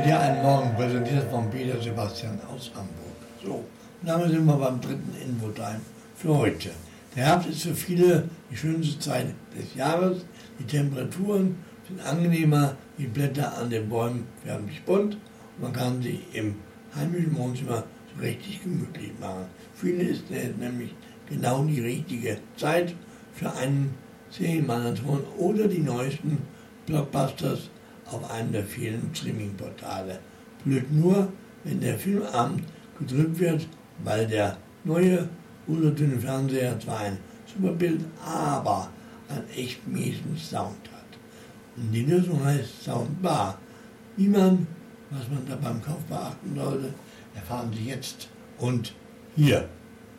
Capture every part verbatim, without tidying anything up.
dir einen Morgen präsentiert von Peter Sebastian aus Hamburg. So, und damit sind wir beim dritten Infotime für heute. Der Herbst ist für viele die schönste Zeit des Jahres. Die Temperaturen sind angenehmer, die Blätter an den Bäumen färben sich bunt und man kann sie im heimischen Wohnzimmer so richtig gemütlich machen. Für viele ist es nämlich genau die richtige Zeit für einen Serienmarathon oder die neuesten Blockbusters auf einem der vielen Streaming-Portale. Blöd nur, wenn der Filmabend gedrückt wird, weil der neue ultradünne Fernseher zwar ein super Bild, aber einen echt miesen Sound hat. Und die Lösung heißt Soundbar. Wie man, was man da beim Kauf beachten sollte, erfahren Sie jetzt und hier.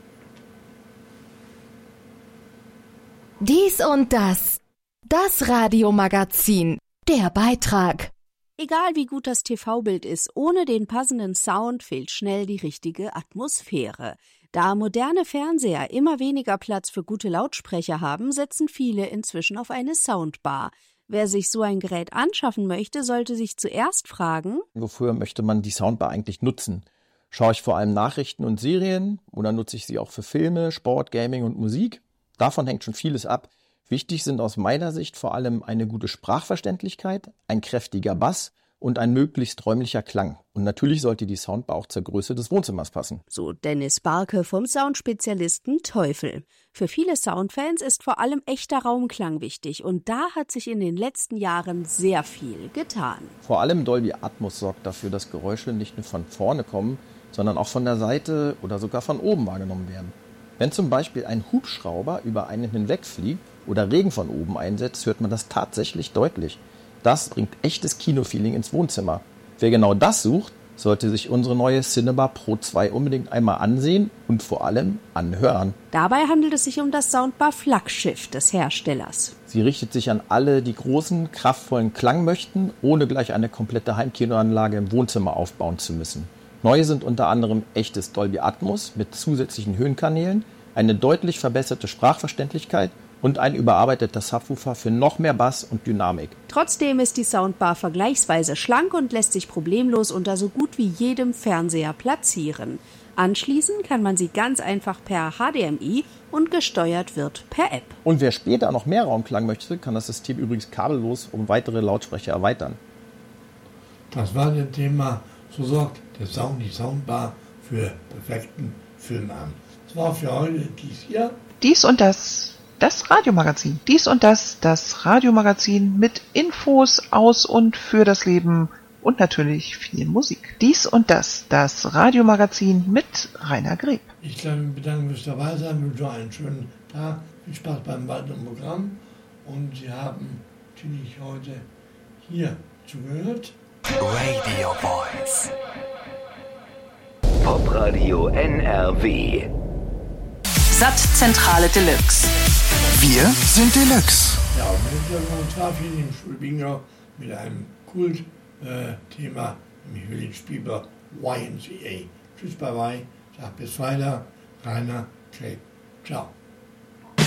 Dies und das. Das Radiomagazin. Der Beitrag. Egal wie gut das T V-Bild ist, ohne den passenden Sound fehlt schnell die richtige Atmosphäre. Da moderne Fernseher immer weniger Platz für gute Lautsprecher haben, setzen viele inzwischen auf eine Soundbar. Wer sich so ein Gerät anschaffen möchte, sollte sich zuerst fragen: Wofür möchte man die Soundbar eigentlich nutzen? Schaue ich vor allem Nachrichten und Serien oder nutze ich sie auch für Filme, Sport, Gaming und Musik? Davon hängt schon vieles ab. Wichtig sind aus meiner Sicht vor allem eine gute Sprachverständlichkeit, ein kräftiger Bass und ein möglichst räumlicher Klang. Und natürlich sollte die Soundbar auch zur Größe des Wohnzimmers passen. So Dennis Barke vom Soundspezialisten Teufel. Für viele Soundfans ist vor allem echter Raumklang wichtig und da hat sich in den letzten Jahren sehr viel getan. Vor allem Dolby Atmos sorgt dafür, dass Geräusche nicht nur von vorne kommen, sondern auch von der Seite oder sogar von oben wahrgenommen werden. Wenn zum Beispiel ein Hubschrauber über einen hinwegfliegt oder Regen von oben einsetzt, hört man das tatsächlich deutlich. Das bringt echtes Kinofeeling ins Wohnzimmer. Wer genau das sucht, sollte sich unsere neue Cinebar Pro zwei unbedingt einmal ansehen und vor allem anhören. Dabei handelt es sich um das Soundbar-Flaggschiff des Herstellers. Sie richtet sich an alle, die großen, kraftvollen Klang möchten, ohne gleich eine komplette Heimkinoanlage im Wohnzimmer aufbauen zu müssen. Neu sind unter anderem echtes Dolby Atmos mit zusätzlichen Höhenkanälen, eine deutlich verbesserte Sprachverständlichkeit und ein überarbeiteter Subwoofer für noch mehr Bass und Dynamik. Trotzdem ist die Soundbar vergleichsweise schlank und lässt sich problemlos unter so gut wie jedem Fernseher platzieren. Anschließen kann man sie ganz einfach per H D M I und gesteuert wird per App. Und wer später noch mehr Raumklang möchte, kann das System übrigens kabellos um weitere Lautsprecher erweitern. Das war das Thema. So sorgt der Sound, die Soundbar für perfekten Filmabend. Das war für heute dies hier. Dies und das, das Radiomagazin. Dies und das, das Radiomagazin mit Infos aus und für das Leben und natürlich viel Musik. Dies und das, das Radiomagazin mit Rainer Greb. Ich bedanke mich fürs dabei sein, wünsche einen schönen Tag, viel Spaß beim weiteren Programm und Sie haben natürlich heute hier zugehört. Radio Boys. Popradio N R W. Sattzentrale Deluxe. Wir sind Deluxe. Ja, und zwar viel im Schulbingo mit einem Kult-Thema, äh, nämlich Village People Y M C A. Tschüss, bye bye. Sag bis Freitag. Rainer Greb. Ciao.